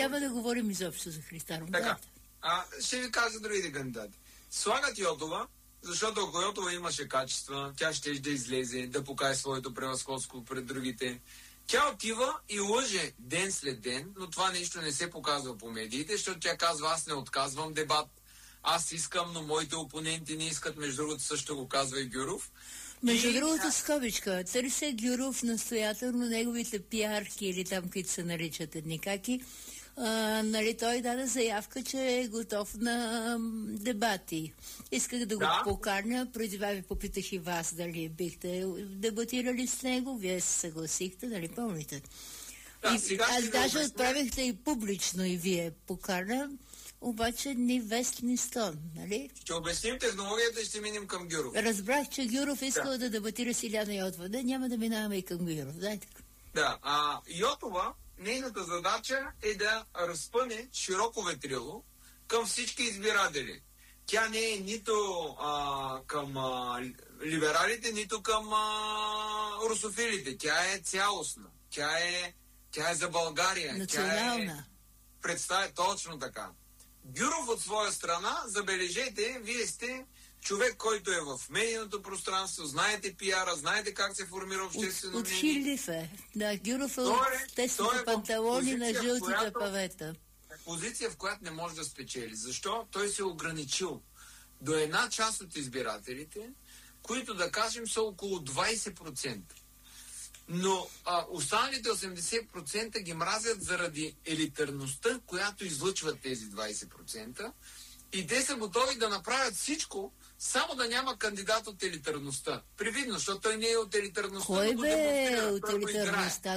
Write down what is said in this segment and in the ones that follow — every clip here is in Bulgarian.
няма да говорим изобщо за Христанов. Така, ще ви кажа другите кандидати. Слагат Йотова, защото ако Йотова имаше качества, тя ще да излезе, да покаже своето превъзходство пред другите. Тя отива и лъже ден след ден, но това нещо не се показва по медиите, защото тя казва, аз не отказвам дебат, аз искам, но моите опоненти не искат, между другото също го казва и Гюров. Между другото, скобичка, търся Гюров настоятелно, неговите пиарки или там, които се наричат едникаки, нали, той даде заявка, че е готов на дебати. Исках да го поканя, преди това ви попитах и вас дали бихте дебатирали с него, вие се съгласихте, дали помните? Аз даже отправихте и публично и вие поканя, обаче ни вест, ни стон, нали? Ще обясним технологията и ще минем към Гюров. Разбрах, че Гюров искал да дебатира с Иляна Йотова. Да, няма да минаваме и към Гюров. Дайте. Да, Йотова, нейната задача е да разпъне широко ветрило към всички избиратели. Тя не е нито към либералите, нито към русофилите. Тя е цялостна. Тя е за България. Национална. Представя точно така. Гюров от своя страна, забележете, вие сте човек, който е в медийното пространство, знаете пиара, знаете как се формира обществено мнение. Отхилив е. Да, Гюров е от тесните панталони на жълтите павета. Позиция, в която не може да спечели. Защо? Той се е ограничил до една част от избирателите, които, да кажем, са около 20%. Но останалите 80% ги мразят заради елитарността, която излъчват тези 20%. И те са готови да направят всичко, само да няма кандидат от елитарността. Привидно, защото той не е от елитарността. Кой бе от елитарността?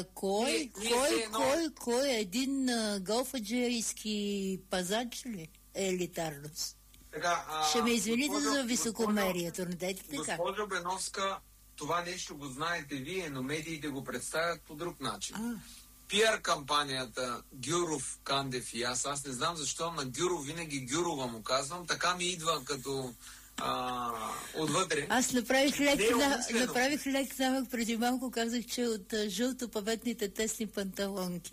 Кой? Един голфаджийски пазач ли е елитарност? Ще ме извините за високомерието, не дайте така. Госпожо Беновска, това нещо го знаете вие, но медиите го представят по друг начин. Пиар кампанията Гюров, Кандев и аз не знам защо на Гюров винаги Гюрова му казвам, така ми идва като отвътре. Аз направих лек намък преди малко, казах, че от жълтопаветните тесни панталонки.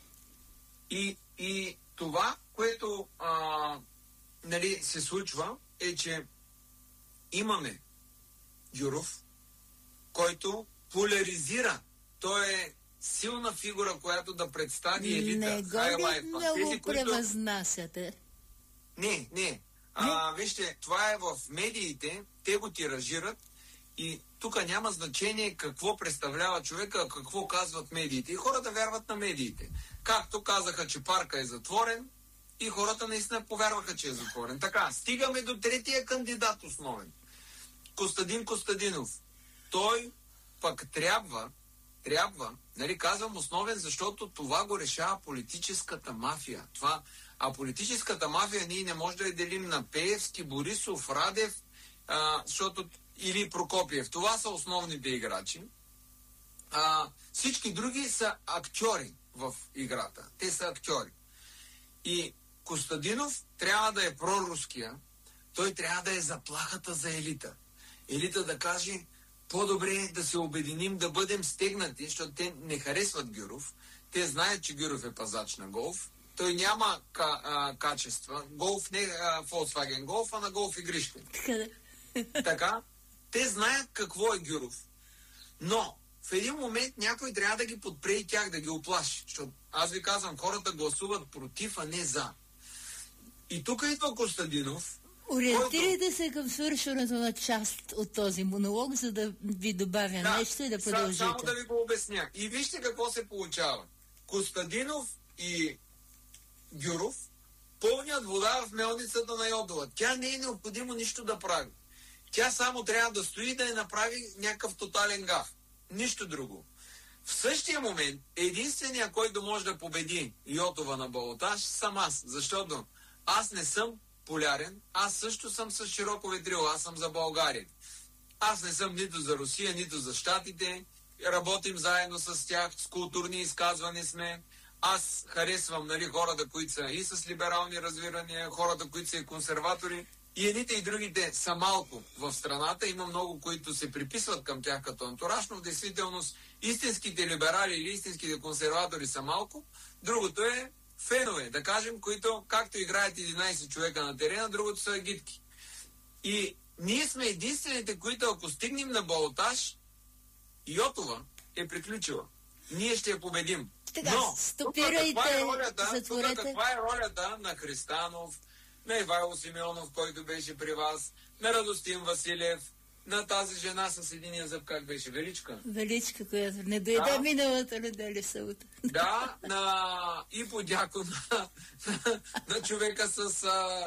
И това, което нали, се случва, е, че имаме Гюров, който поляризира. Той е силна фигура, която да представи елита. Не го много превъзнасяте. Не. Вижте, това е в медиите, те го тиражират и тук няма значение какво представлява човека, а какво казват медиите. И хората вярват на медиите. Както казаха, че парка е затворен, и хората наистина повярваха, че е затворен. Така, стигаме до третия кандидат основен. Костадин Костадинов. Той пък трябва, нали, казвам основен, защото това го решава политическата мафия. А политическата мафия ние не може да я делим на Пеевски, Борисов, Радев, защото, или Прокопиев. Това са основните играчи. Всички други са актьори в играта. Те са актьори. И Костадинов трябва да е проруския. Той трябва да е заплахата за елита. Елита да каже, по-добре е да се обединим, да бъдем стегнати, защото те не харесват Гюров. Те знаят, че Гюров е пазач на голф. Той няма качества. Голф не Volkswagen Golf, а на голф игрища. Така, те знаят какво е Гюров. Но в един момент някой трябва да ги подпре и тях, да ги оплаши. Защото аз ви казвам, хората гласуват против, а не за. И тук идва Костадинов. Ориентирайте се към свършването на част от този монолог, за да ви добавя нещо и да продължите. Само да ви го обясня. И вижте какво се получава. Костадинов и Гюров пълнят вода в мелницата на Йотова. Тя не е необходимо нищо да прави. Тя само трябва да стои да я направи някакъв тотален гаф. Нищо друго. В същия момент единственият, който може да победи Йотова на балотаж, съм аз. Защото аз не съм полярен, аз също съм с широко ветрило, аз съм за България. Аз не съм нито за Русия, нито за Щатите. Работим заедно с тях, с културни изказвания сме. Аз харесвам, нали, хората, които са и с либерални разбирания, хората, които са и консерватори. И едните и другите са малко в страната. Има много, които се приписват към тях като антураж, но в действителност истинските либерали или истинските консерватори са малко. Другото е фенове, да кажем, които както играят 11 човека на терена, другото са агитки. И ние сме единствените, които ако стигнем на балотаж, Йотова е приключила. Ние ще я победим. Така, но стопирайте, каква е ролята на Христанов, на Ивайло Симеонов, който беше при вас, на Радостин Василев, на тази жена с единия зъб, как беше? Величка? Величка, която не дойде миналата неделя събота. Да, и подякона на човека с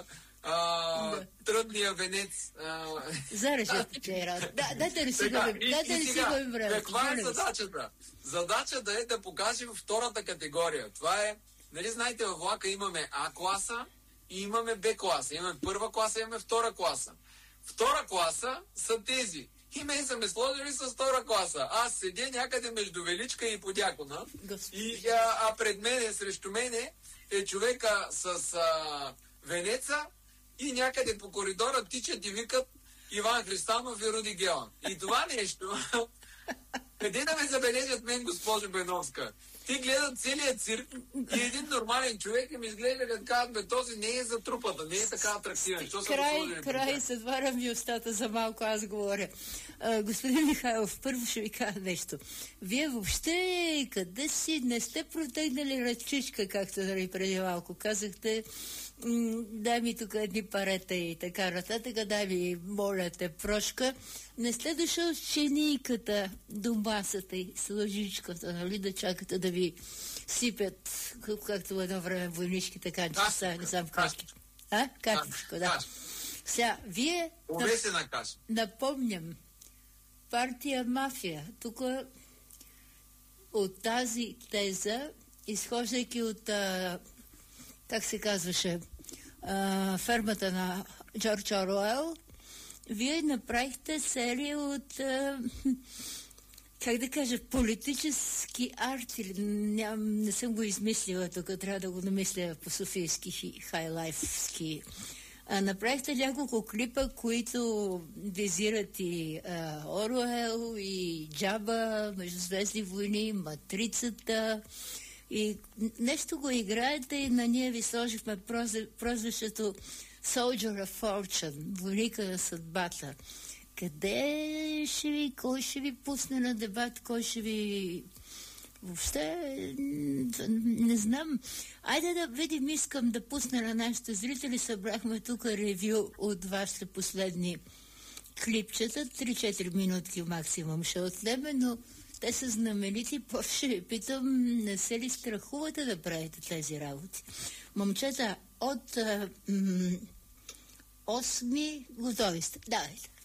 тръдния венец. Зарежете вчера. Дайте ли си губим време? Каква е задачата? Задачата е да покажем втората категория. Това е, нали знаете, във влака имаме А класа и имаме Б класа. Имаме първа класа, имаме втора класа. Втора класа са тези. И мен са ме сложили с втора класа. Аз седя някъде между Величка и подякона. А пред мене, срещу мене е човека с венеца и някъде по коридора тичат и викат Иван Христанов и Руди Гелан. И това нещо... Къде да ме забележат мен, госпожо Беновска? Ти гледат целият цирк и един нормален човек ми изглежда като казват, този не е за трупата, не е така атрактивен. Край, затварям ви устата за малко, аз говоря. Господин Михайлов, първо ще ви кажа нещо. Вие въобще къде си не сте протегнали ръчичка, както нали преди малко казахте, дай ми тук едни парета и така нататък, дай ми, моля те, прошка. Не сте дошъл с чинийката до масата и с лъжичката, нали, да чакате да ви сипят, както едно време войнишките канчета, не знам как. Катичко, да. Сега, вие... Напомням, партия Мафия, тук от тази теза, изхождайки от, как се казваше, фермата на Джордж Оруел, вие направихте серия от, как да кажа, политически арти. Не съм го измислила, тук трябва да го намисля по софийски хайлайфски. Направихте няколко клипа, които визират и Оруел, и Джаба, Междузвездни войни, Матрицата. И нещо го играете и на ние ви сложихме прозвището Soldier of Fortune, войника на съдбата. Къде ще ви, кой ще ви пусне на дебат, кой ще ви... Въобще, не знам. Айде да видим, искам да пусна на нашите зрители. Събрахме тук ревю от вашите последни клипчета. 3-4 минутки максимум ще отнеме, но те са знаменити. После ви питам, не се ли страхувате да правите тези работи? Момчета, от 8 готови сте. Давайте.